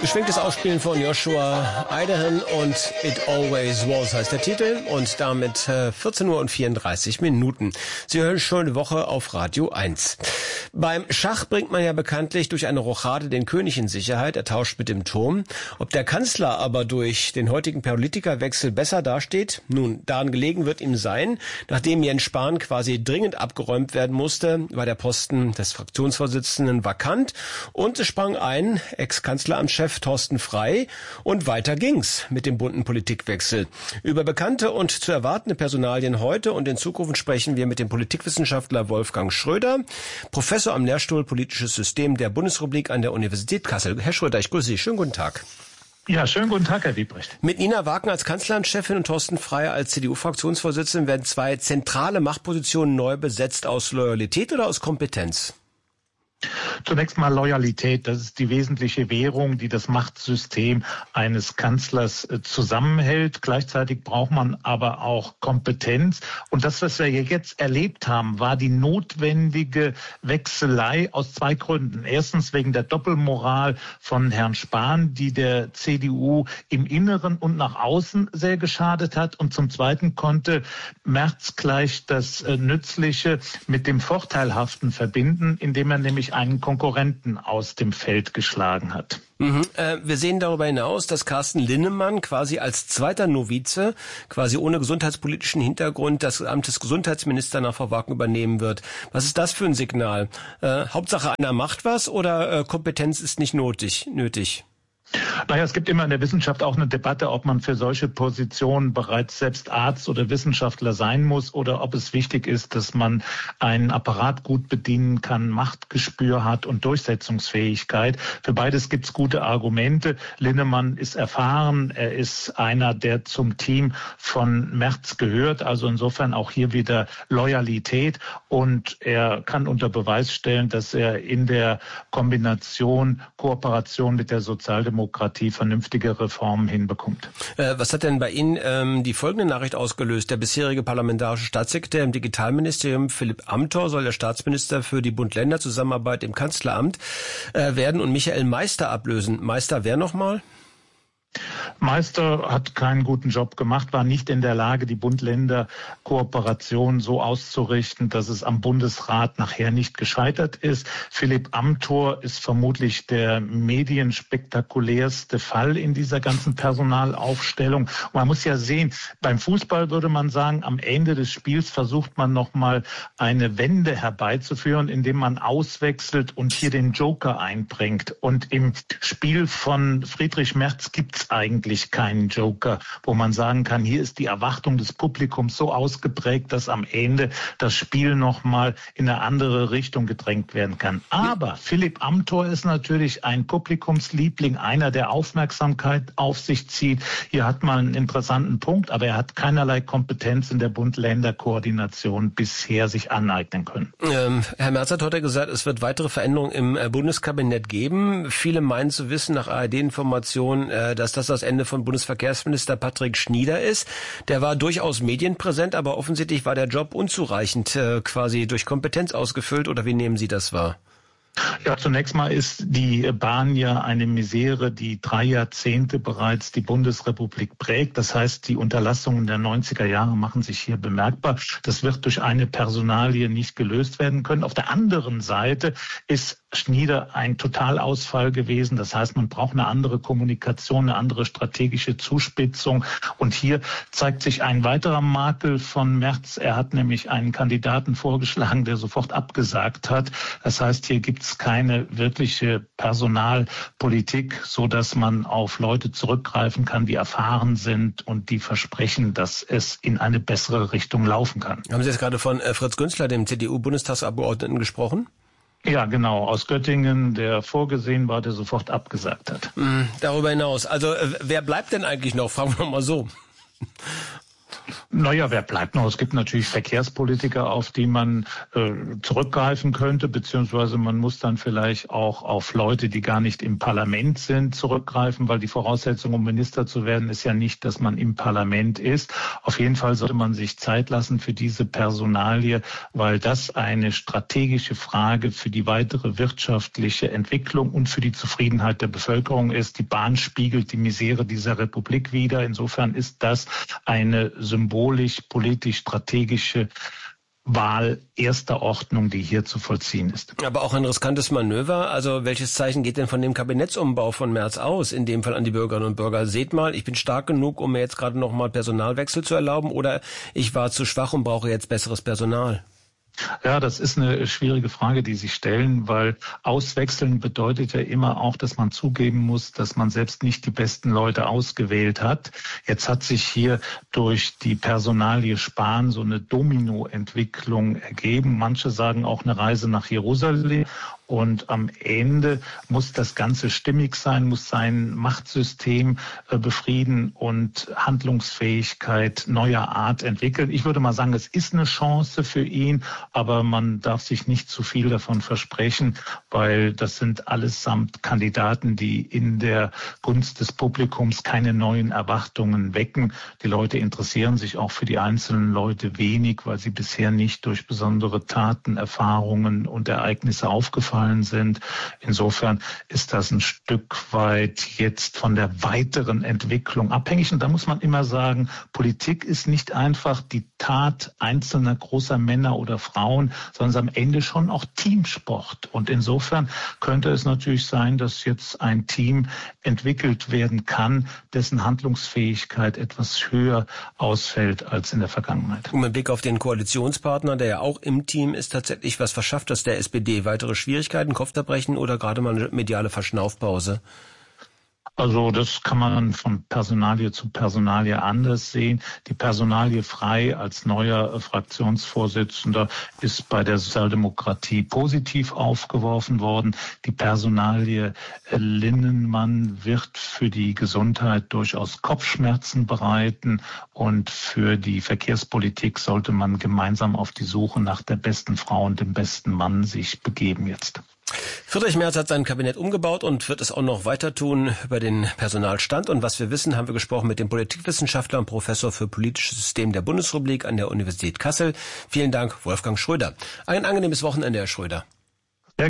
Geschwingtes Aufspielen von Joshua Idahan und It Always Was heißt der Titel und damit 14 Uhr und 34 Minuten. Sie hören Schöne Woche auf Radio 1. Beim Schach bringt man ja bekanntlich durch eine Rochade den König in Sicherheit, er tauscht mit dem Turm. Ob der Kanzler aber durch den heutigen Politikerwechsel besser dasteht? Nun, daran gelegen wird ihm sein, nachdem Jens Spahn quasi dringend abgeräumt werden musste, war der Posten des Fraktionsvorsitzenden vakant und es sprang ein Ex-Kanzleramtschef Thorsten Frey und weiter ging's mit dem bunten Politikwechsel. Über bekannte und zu erwartende Personalien heute und in Zukunft sprechen wir mit dem Politikwissenschaftler Wolfgang Schröder, Professor am Lehrstuhl Politisches System der Bundesrepublik an der Universität Kassel. Herr Schröder, ich grüße Sie. Schönen guten Tag. Ja, schönen guten Tag, Herr Wiebrecht. Mit Nina Wagner als Kanzleramtschefin und Thorsten Frey als CDU-Fraktionsvorsitzenden werden zwei zentrale Machtpositionen neu besetzt. Aus Loyalität oder aus Kompetenz? Zunächst mal Loyalität, das ist die wesentliche Währung, die das Machtsystem eines Kanzlers zusammenhält. Gleichzeitig braucht man aber auch Kompetenz. Und das, was wir jetzt erlebt haben, war die notwendige Wechselei aus zwei Gründen. Erstens wegen der Doppelmoral von Herrn Spahn, die der CDU im Inneren und nach außen sehr geschadet hat. Und zum Zweiten konnte Merz gleich das Nützliche mit dem Vorteilhaften verbinden, indem er nämlich einen Konkurrenten aus dem Feld geschlagen hat. Wir sehen darüber hinaus, dass Carsten Linnemann quasi als zweiter Novize, quasi ohne gesundheitspolitischen Hintergrund, das Amt des Gesundheitsministers nach Frau Wagner übernehmen wird. Was ist das für ein Signal? Hauptsache einer macht was oder Kompetenz ist nicht nötig? Naja, es gibt immer in der Wissenschaft auch eine Debatte, ob man für solche Positionen bereits selbst Arzt oder Wissenschaftler sein muss oder ob es wichtig ist, dass man einen Apparat gut bedienen kann, Machtgespür hat und Durchsetzungsfähigkeit. Für beides gibt es gute Argumente. Linnemann ist erfahren, er ist einer, der zum Team von Merz gehört, also insofern auch hier wieder Loyalität und er kann unter Beweis stellen, dass er in der Kooperation mit der Sozialdemokratie vernünftige Reformen hinbekommt. Was hat denn bei Ihnen die folgende Nachricht ausgelöst? Der bisherige parlamentarische Staatssekretär im Digitalministerium, Philipp Amthor, soll der Staatsminister für die Bund-Länder-Zusammenarbeit im Kanzleramt werden und Michael Meister ablösen. Meister wer nochmal? Meister hat keinen guten Job gemacht, war nicht in der Lage, die Bund-Länder-Kooperation so auszurichten, dass es am Bundesrat nachher nicht gescheitert ist. Philipp Amthor ist vermutlich der medienspektakulärste Fall in dieser ganzen Personalaufstellung. Und man muss ja sehen, beim Fußball würde man sagen, am Ende des Spiels versucht man nochmal eine Wende herbeizuführen, indem man auswechselt und hier den Joker einbringt. Und im Spiel von Friedrich Merz gibt es eigentlich keinen Joker, wo man sagen kann, hier ist die Erwartung des Publikums so ausgeprägt, dass am Ende das Spiel nochmal in eine andere Richtung gedrängt werden kann. Aber Philipp Amthor ist natürlich ein Publikumsliebling, einer, der Aufmerksamkeit auf sich zieht. Hier hat man einen interessanten Punkt, aber er hat keinerlei Kompetenz in der Bund-Länder-Koordination bisher sich aneignen können. Herr Merz hat heute gesagt, es wird weitere Veränderungen im Bundeskabinett geben. Viele meinen zu wissen, nach ARD-Informationen, dass das Ende von Bundesverkehrsminister Patrick Schnieder ist. Der war durchaus medienpräsent, aber offensichtlich war der Job unzureichend quasi durch Kompetenz ausgefüllt. Oder wie nehmen Sie das wahr? Ja, zunächst mal ist die Bahn ja eine Misere, die 3 Jahrzehnte bereits die Bundesrepublik prägt. Das heißt, die Unterlassungen der 90er Jahre machen sich hier bemerkbar. Das wird durch eine Personalie nicht gelöst werden können. Auf der anderen Seite ist Schnieder ein Totalausfall gewesen. Das heißt, man braucht eine andere Kommunikation, eine andere strategische Zuspitzung. Und hier zeigt sich ein weiterer Makel von Merz. Er hat nämlich einen Kandidaten vorgeschlagen, der sofort abgesagt hat. Das heißt, hier gibt es keine wirkliche Personalpolitik, so dass man auf Leute zurückgreifen kann, die erfahren sind und die versprechen, dass es in eine bessere Richtung laufen kann. Haben Sie jetzt gerade von Fritz Günzler, dem CDU-Bundestagsabgeordneten, gesprochen? Ja, genau, aus Göttingen, der vorgesehen war, der sofort abgesagt hat. Darüber hinaus, also wer bleibt denn eigentlich noch? Fragen wir mal so. Naja, wer bleibt noch? Es gibt natürlich Verkehrspolitiker, auf die man zurückgreifen könnte, beziehungsweise man muss dann vielleicht auch auf Leute, die gar nicht im Parlament sind, zurückgreifen, weil die Voraussetzung, um Minister zu werden, ist ja nicht, dass man im Parlament ist. Auf jeden Fall sollte man sich Zeit lassen für diese Personalie, weil das eine strategische Frage für die weitere wirtschaftliche Entwicklung und für die Zufriedenheit der Bevölkerung ist. Die Bahn spiegelt die Misere dieser Republik wider. Insofern ist das eine symbolisch, politisch, strategische Wahl erster Ordnung, die hier zu vollziehen ist. Aber auch ein riskantes Manöver. Also welches Zeichen geht denn von dem Kabinettsumbau von Merz aus, in dem Fall an die Bürgerinnen und Bürger? Seht mal, ich bin stark genug, um mir jetzt gerade noch mal Personalwechsel zu erlauben, oder ich war zu schwach und brauche jetzt besseres Personal? Ja, das ist eine schwierige Frage, die sich stellen, weil Auswechseln bedeutet ja immer auch, dass man zugeben muss, dass man selbst nicht die besten Leute ausgewählt hat. Jetzt hat sich hier durch die Personalie Spahn so eine Dominoentwicklung ergeben. Manche sagen auch eine Reise nach Jerusalem. Und am Ende muss das Ganze stimmig sein, muss sein Machtsystem befrieden und Handlungsfähigkeit neuer Art entwickeln. Ich würde mal sagen, es ist eine Chance für ihn, aber man darf sich nicht zu viel davon versprechen, weil das sind allesamt Kandidaten, die in der Gunst des Publikums keine neuen Erwartungen wecken. Die Leute interessieren sich auch für die einzelnen Leute wenig, weil sie bisher nicht durch besondere Taten, Erfahrungen und Ereignisse aufgefallen sind. Insofern ist das ein Stück weit jetzt von der weiteren Entwicklung abhängig. Und da muss man immer sagen, Politik ist nicht einfach die Tat einzelner großer Männer oder Frauen, sondern es ist am Ende schon auch Teamsport. Und insofern könnte es natürlich sein, dass jetzt ein Team entwickelt werden kann, dessen Handlungsfähigkeit etwas höher ausfällt als in der Vergangenheit. Und mit Blick auf den Koalitionspartner, der ja auch im Team ist, tatsächlich, was verschafft das der SPD? Weitere Schwierigkeiten, Kopfzerbrechen oder gerade mal eine mediale Verschnaufpause? Also das kann man von Personalie zu Personalie anders sehen. Die Personalie Frey als neuer Fraktionsvorsitzender ist bei der Sozialdemokratie positiv aufgeworfen worden. Die Personalie Linnemann wird für die Gesundheit durchaus Kopfschmerzen bereiten. Und für die Verkehrspolitik sollte man gemeinsam auf die Suche nach der besten Frau und dem besten Mann sich begeben jetzt. Friedrich Merz hat sein Kabinett umgebaut und wird es auch noch weiter tun. Über den Personalstand und was wir wissen, haben wir gesprochen mit dem Politikwissenschaftler und Professor für politisches System der Bundesrepublik an der Universität Kassel. Vielen Dank, Wolfgang Schröder. Ein angenehmes Wochenende, Herr Schröder.